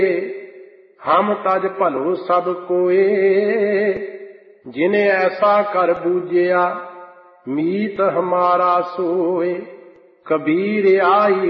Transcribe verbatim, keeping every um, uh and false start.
हम तज भलो सब कोए, जिने ऐसा कर बूझिया मीत हमारा सोए। कबीर आई